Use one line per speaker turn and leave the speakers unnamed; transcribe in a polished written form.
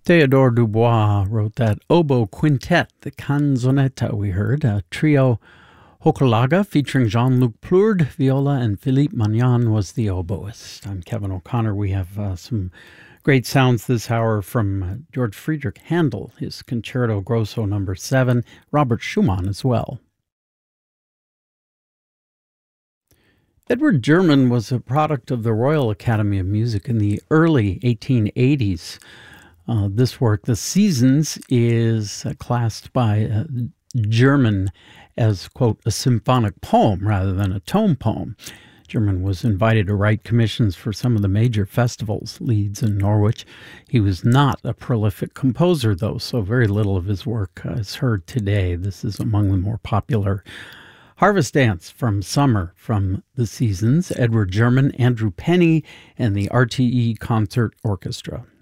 Theodore Dubois wrote that oboe quintet, the canzonetta we heard, a trio Hochelaga featuring Jean-Luc Plourde, viola, and Philippe Magnan was the oboist. I'm Kevin O'Connor. We have some great sounds this hour from George Friedrich Handel, his Concerto Grosso No. 7, Robert Schumann as well. Edward German was a product of the Royal Academy of Music in the early 1880s. This work, The Seasons, is classed by German as, quote, a symphonic poem rather than a tone poem. German was invited to write commissions for some of the major festivals, Leeds and Norwich. He was not a prolific composer, though, so very little of his work is heard today. This is among the more popular. Harvest Dance from Summer from The Seasons, Edward German, Andrew Penny, and the RTE Concert Orchestra.